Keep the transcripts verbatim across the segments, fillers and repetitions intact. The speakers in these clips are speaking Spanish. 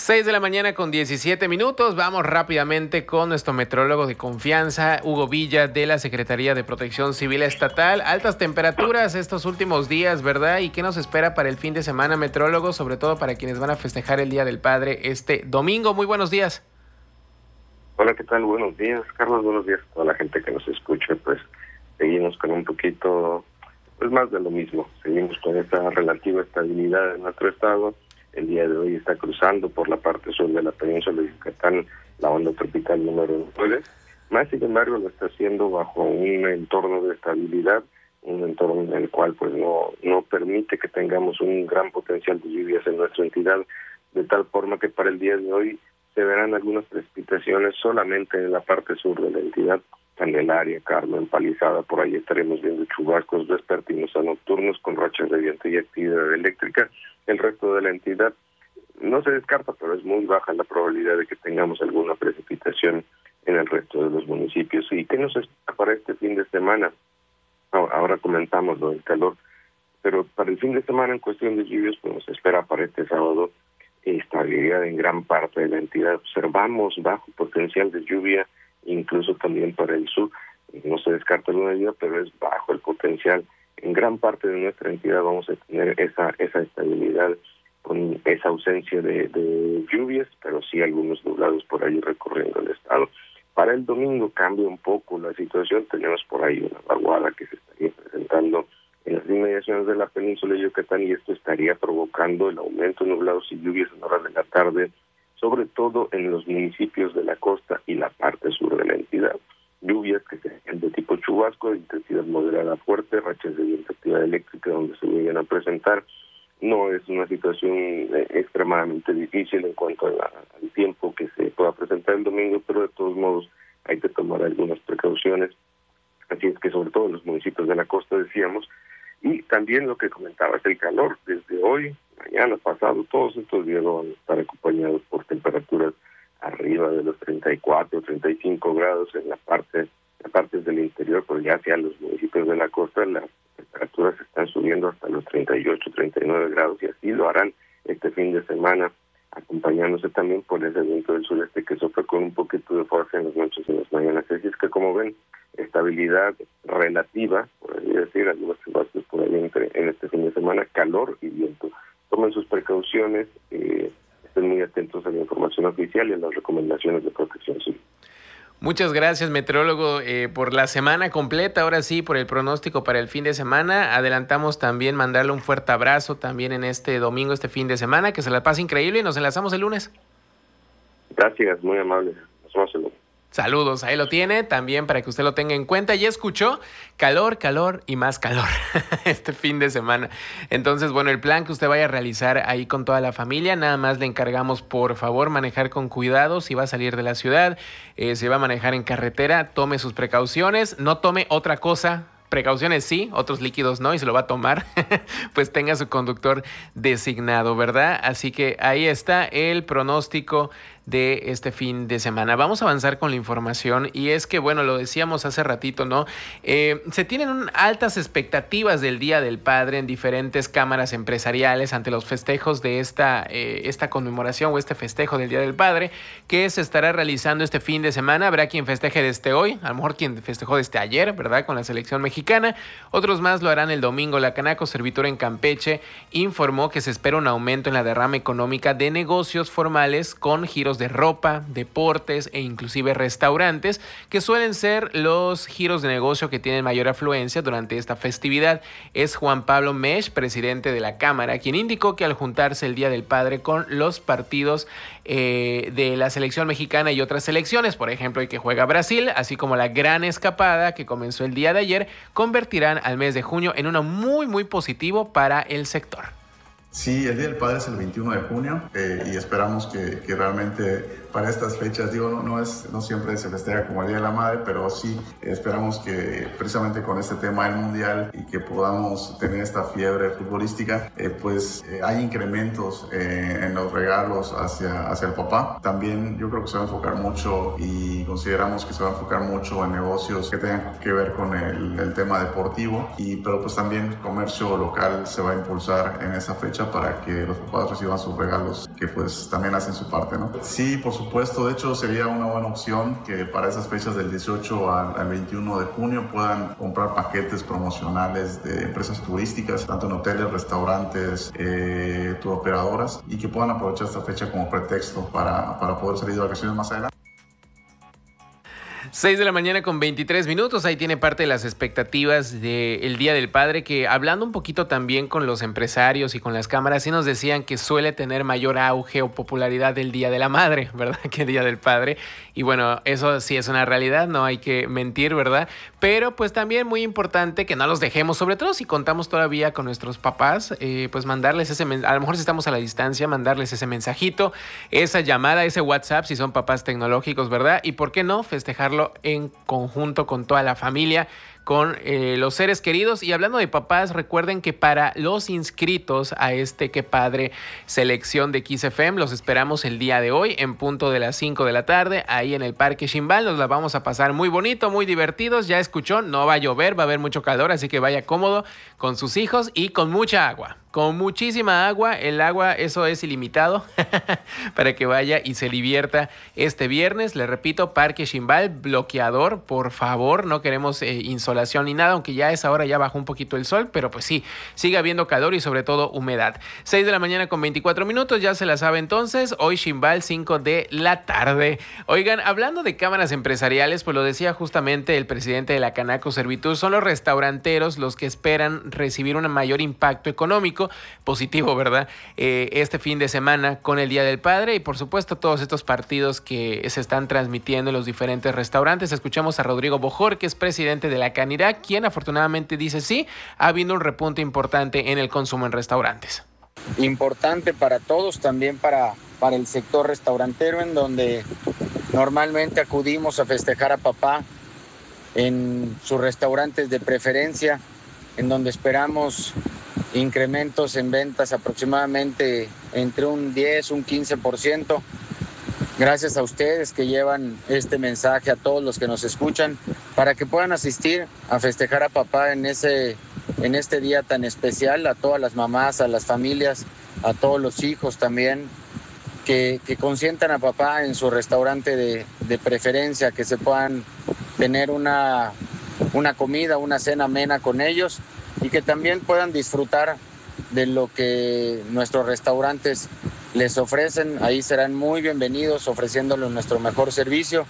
seis de la mañana con diecisiete minutos. Vamos rápidamente con nuestro metrólogo de confianza, Hugo Villa, de la Secretaría de Protección Civil Estatal. Altas temperaturas estos últimos días, ¿verdad? ¿Y qué nos espera para el fin de semana, metrólogo? Sobre todo para quienes van a festejar el Día del Padre este domingo. Muy buenos días. Hola, ¿qué tal? Buenos días, Carlos. Buenos días a toda la gente que nos escucha. Pues seguimos con un poquito, pues más de lo mismo. Seguimos con esta relativa estabilidad en nuestro estado. El día de hoy está cruzando por la parte sur de la península de Yucatán la onda tropical número nueve. Más sin embargo lo está haciendo bajo un entorno de estabilidad, un entorno en el cual pues no, no permite que tengamos un gran potencial de lluvias en nuestra entidad, de tal forma que para el día de hoy se verán algunas precipitaciones solamente en la parte sur de la entidad. Candelaria, Carmen, Palizada, por ahí estaremos viendo chubascos vespertinos a nocturnos con rachas de viento y actividad eléctrica. El resto de la entidad no se descarta, pero es muy baja la probabilidad de que tengamos alguna precipitación en el resto de los municipios. ¿Y qué nos espera para este fin de semana? Ahora comentamos lo del calor, pero para el fin de semana en cuestión de lluvias, pues nos espera para este sábado estabilidad en gran parte de la entidad. Observamos bajo potencial de lluvia, incluso también para el sur. No se descarta alguna lluvia, pero es bajo el potencial. En gran parte de nuestra entidad vamos a tener esa esa estabilidad con esa ausencia de, de lluvias, pero sí algunos nublados por ahí recorriendo el estado. Para el domingo cambia un poco la situación. Tenemos por ahí una vaguada que se estaría presentando en las inmediaciones de la península de Yucatán, y esto estaría provocando el aumento de nublados y lluvias en horas de la tarde, sobre todo en los municipios de la costa y la parte sur de la entidad. Lluvias que serían de tipo chubasco, de intensidad moderada a fuerte, rachas de viento, actividad eléctrica donde se vayan a presentar. No es una situación eh, extremadamente difícil en cuanto a la, al tiempo que se pueda presentar el domingo, pero de todos modos hay que tomar algunas precauciones. Así es que sobre todo en los municipios de la costa decíamos, y también lo que comentaba es el calor. Desde hoy, mañana, pasado, todos estos días van a estar acompañados por temperaturas arriba de los treinta y cuatro, treinta y cinco grados en la parte, la partes del interior, pero ya hacia los municipios de la costa las temperaturas están subiendo hasta los treinta y ocho, treinta y nueve grados, y así lo harán este fin de semana, acompañándose también por ese viento del sureste que sopla con un poquito de fuerza en las noches y en las mañanas. Así es que, como ven, estabilidad relativa, por así decir, algunos chubascos por ahí entre, en este fin de semana, calor y viento. Tomen sus precauciones, eh, estén muy atentos a la información oficial y a las recomendaciones de protección civil. Muchas gracias, meteorólogo, eh, por la semana completa, ahora sí, por el pronóstico para el fin de semana. Adelantamos también mandarle un fuerte abrazo también en este domingo, este fin de semana, que se la pase increíble, y nos enlazamos el lunes. Gracias, muy amable. Nos vemos el lunes. Saludos, ahí lo tiene, también para que usted lo tenga en cuenta. Ya escuchó, calor, calor y más calor este fin de semana. Entonces, bueno, el plan que usted vaya a realizar ahí con toda la familia, nada más le encargamos, por favor, manejar con cuidado. Si va a salir de la ciudad, eh, si va a manejar en carretera, tome sus precauciones, no tome otra cosa. Precauciones sí, otros líquidos no, y se lo va a tomar, pues tenga su conductor designado, ¿verdad? Así que ahí está el pronóstico de este fin de semana. Vamos a avanzar con la información, y es que, bueno, lo decíamos hace ratito, ¿no? Eh, se tienen altas expectativas del Día del Padre en diferentes cámaras empresariales ante los festejos de esta, eh, esta conmemoración o este festejo del Día del Padre que se estará realizando este fin de semana. Habrá quien festeje desde hoy, a lo mejor quien festejó desde ayer, ¿verdad? Con la selección mexicana. Otros más lo harán el domingo. La Canaco Servitura en Campeche informó que se espera un aumento en la derrama económica de negocios formales con giros de ropa, deportes e inclusive restaurantes, que suelen ser los giros de negocio que tienen mayor afluencia durante esta festividad. Es Juan Pablo Mesh, presidente de la Cámara, quien indicó que al juntarse el Día del Padre con los partidos eh, de la selección mexicana y otras selecciones, por ejemplo, el que juega Brasil, así como la gran escapada que comenzó el día de ayer, convertirán al mes de junio en uno muy muy positivo para el sector. Sí, el Día del Padre es el veintiuno de junio eh, y esperamos que, que realmente para estas fechas. Digo, no, no, es, no siempre se festeja como el Día de la Madre, pero sí esperamos que precisamente con este tema del Mundial y que podamos tener esta fiebre futbolística, eh, pues eh, hay incrementos eh, en los regalos hacia, hacia el papá. También yo creo que se va a enfocar mucho y consideramos que se va a enfocar mucho en negocios que tengan que ver con el, el tema deportivo, y, pero pues también comercio local se va a impulsar en esa fecha para que los papás reciban sus regalos, que pues también hacen su parte, ¿no? Sí, por supuesto, de hecho sería una buena opción que para esas fechas del dieciocho al, al veintiuno de junio puedan comprar paquetes promocionales de empresas turísticas, tanto en hoteles, restaurantes, eh, turoperadoras, y que puedan aprovechar esta fecha como pretexto para, para poder salir de vacaciones más adelante. seis de la mañana con veintitrés minutos, ahí tiene parte de las expectativas del Día del Padre, que hablando un poquito también con los empresarios y con las cámaras, sí nos decían que suele tener mayor auge o popularidad el Día de la Madre, ¿verdad? Que el Día del Padre. Y bueno, eso sí es una realidad, no hay que mentir, ¿verdad? Pero pues también muy importante que no los dejemos, sobre todo si contamos todavía con nuestros papás, eh, pues mandarles ese, a lo mejor si estamos a la distancia, mandarles ese mensajito, esa llamada, ese WhatsApp, si son papás tecnológicos, ¿verdad? Y por qué no festejarlo en conjunto con toda la familia, con eh, los seres queridos. Y hablando de papás, recuerden que para los inscritos a este Qué Padre selección de Kiss F M, los esperamos el día de hoy en punto de las cinco de la tarde, ahí en el Parque Ximbal. Nos la vamos a pasar muy bonito, muy divertidos. Ya escuchó, no va a llover, va a haber mucho calor, así que vaya cómodo con sus hijos y con mucha agua. Con muchísima agua, el agua, eso es ilimitado, para que vaya y se divierta este viernes. Le repito, Parque Ximbal, bloqueador, por favor, no queremos eh, insolación ni nada, aunque ya a esa hora ya bajó un poquito el sol, pero pues sí, sigue habiendo calor y sobre todo humedad. seis de la mañana con veinticuatro minutos, ya se la sabe entonces, hoy Ximbal, cinco de la tarde. Oigan, hablando de cámaras empresariales, pues lo decía justamente el presidente de la Canaco Servitur, son los restauranteros los que esperan recibir un mayor impacto económico positivo, ¿verdad? Eh, este fin de semana con el Día del Padre y por supuesto todos estos partidos que se están transmitiendo en los diferentes restaurantes. Escuchamos a Rodrigo Bojor, que es presidente de la Canirac, quien afortunadamente dice sí, ha habido un repunte importante en el consumo en restaurantes. Importante para todos, también para, para el sector restaurantero, en donde normalmente acudimos a festejar a papá en sus restaurantes de preferencia, en donde esperamos incrementos en ventas aproximadamente entre un diez, un quince por ciento. Gracias a ustedes que llevan este mensaje a todos los que nos escuchan para que puedan asistir a festejar a papá en, ese, en este día tan especial, a todas las mamás, a las familias, a todos los hijos también, que, que consientan a papá en su restaurante de, de preferencia, que se puedan tener una, una comida, una cena amena con ellos, y que también puedan disfrutar de lo que nuestros restaurantes les ofrecen. Ahí serán muy bienvenidos ofreciéndoles nuestro mejor servicio.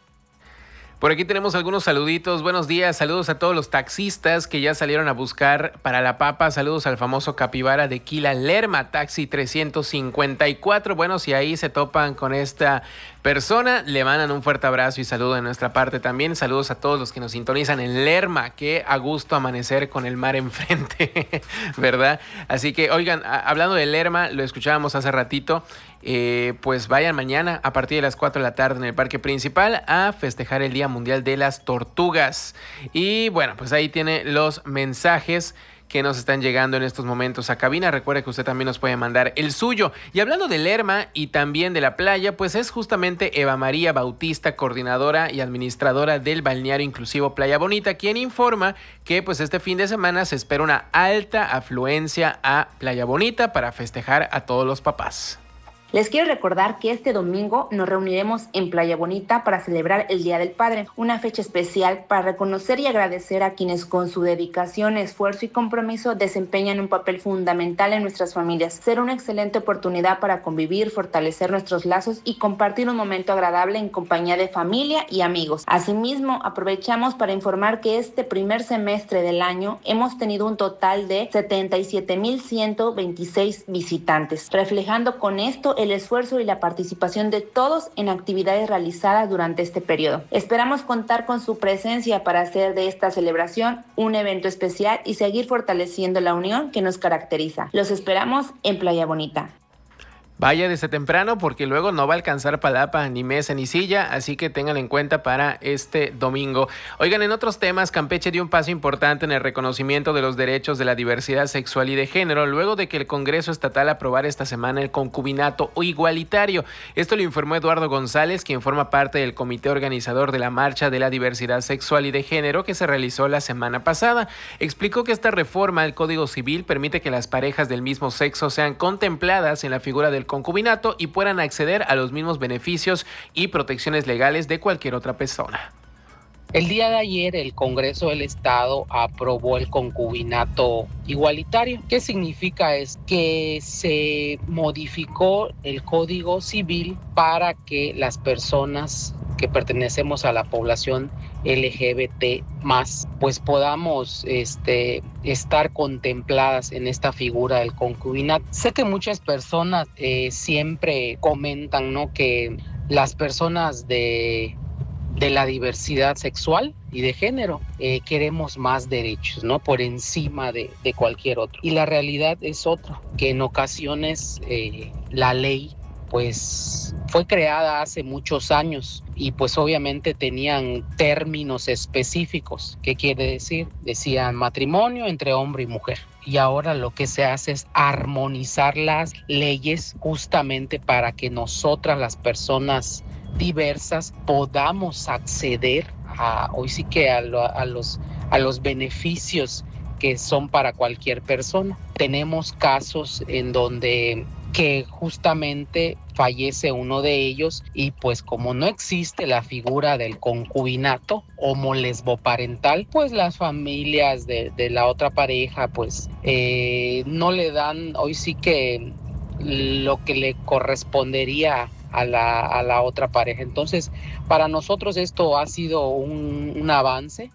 Por aquí tenemos algunos saluditos. Buenos días, saludos a todos los taxistas que ya salieron a buscar para la papa. Saludos al famoso capibara de Quila Lerma, taxi trescientos cincuenta y cuatro. Bueno, si ahí se topan con esta persona, le mandan un fuerte abrazo y saludo de nuestra parte también. Saludos a todos los que nos sintonizan en Lerma. Qué a gusto amanecer con el mar enfrente, ¿verdad? Así que, oigan, a- hablando de Lerma, lo escuchábamos hace ratito. Eh, pues vayan mañana a partir de las cuatro de la tarde en el parque principal a festejar el Día Mundial de las Tortugas. Y bueno, pues ahí tiene los mensajes que nos están llegando en estos momentos a cabina. Recuerde que usted también nos puede mandar el suyo. Y hablando de Lerma y también de la playa, pues es justamente Eva María Bautista, coordinadora y administradora del balneario inclusivo Playa Bonita, quien informa que pues este fin de semana se espera una alta afluencia a Playa Bonita para festejar a todos los papás. Les quiero recordar que este domingo nos reuniremos en Playa Bonita para celebrar el Día del Padre, una fecha especial para reconocer y agradecer a quienes con su dedicación, esfuerzo y compromiso desempeñan un papel fundamental en nuestras familias. Será una excelente oportunidad para convivir, fortalecer nuestros lazos y compartir un momento agradable en compañía de familia y amigos. Asimismo, aprovechamos para informar que este primer semestre del año hemos tenido un total de setenta y siete mil ciento veintiséis visitantes, reflejando con esto el esfuerzo y la participación de todos en actividades realizadas durante este periodo. Esperamos contar con su presencia para hacer de esta celebración un evento especial y seguir fortaleciendo la unión que nos caracteriza. Los esperamos en Playa Bonita. Vaya desde temprano porque luego no va a alcanzar palapa, ni mesa, ni silla, así que tengan en cuenta para este domingo. Oigan, en otros temas, Campeche dio un paso importante en el reconocimiento de los derechos de la diversidad sexual y de género, luego de que el Congreso Estatal aprobara esta semana el concubinato igualitario. Esto lo informó Eduardo González, quien forma parte del comité organizador de la Marcha de la Diversidad Sexual y de Género que se realizó la semana pasada. Explicó que esta reforma al Código Civil permite que las parejas del mismo sexo sean contempladas en la figura del concubinato y puedan acceder a los mismos beneficios y protecciones legales de cualquier otra persona. El día de ayer el Congreso del Estado aprobó el concubinato igualitario. ¿Qué significa? Es que se modificó el Código Civil para que las personas que pertenecemos a la población L G B T más, pues podamos este, estar contempladas en esta figura del concubinato. Sé que muchas personas eh, siempre comentan, ¿no?, que las personas de... de la diversidad sexual y de género, eh, queremos más derechos, ¿no?, por encima de, de cualquier otro. Y la realidad es otra, que en ocasiones eh, la ley pues fue creada hace muchos años y pues obviamente tenían términos específicos. ¿Qué quiere decir? Decían matrimonio entre hombre y mujer. Y ahora lo que se hace es armonizar las leyes justamente para que nosotras, las personas diversas, podamos acceder a, hoy sí que a, lo, a, los, a los beneficios que son para cualquier persona. Tenemos casos en donde que justamente fallece uno de ellos y pues como no existe la figura del concubinato homo-lesboparental, pues las familias de, de la otra pareja pues eh, no le dan hoy sí que lo que le correspondería a la, a la otra pareja. Entonces, para nosotros esto ha sido un, un avance.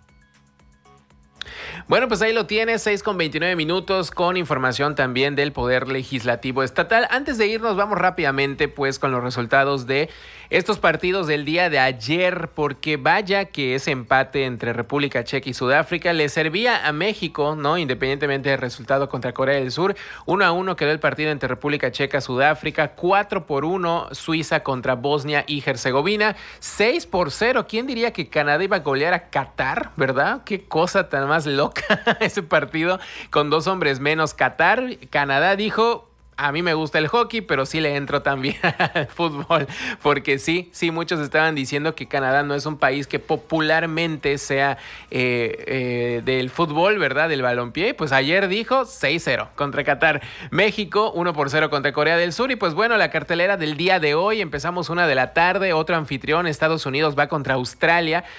Bueno, pues ahí lo tienes, seis con veintinueve minutos, con información también del Poder Legislativo Estatal. Antes de irnos, vamos rápidamente pues con los resultados de estos partidos del día de ayer, porque vaya que ese empate entre República Checa y Sudáfrica le servía a México, ¿no? Independientemente del resultado contra Corea del Sur. Uno a uno quedó el partido entre República Checa y Sudáfrica, cuatro por uno Suiza contra Bosnia y Herzegovina, seis por cero. ¿Quién diría que Canadá iba a golear a Qatar, verdad? Qué cosa tan más loca ese partido, con dos hombres menos Qatar. Canadá dijo: a mí me gusta el hockey, pero sí le entro también al fútbol, porque sí, sí, muchos estaban diciendo que Canadá no es un país que popularmente sea eh, eh, del fútbol, ¿verdad?, del balompié. Pues ayer dijo seis cero contra Qatar. México uno por cero contra Corea del Sur. Y pues bueno, la cartelera del día de hoy, empezamos una de la tarde, otro anfitrión, Estados Unidos va contra Australia,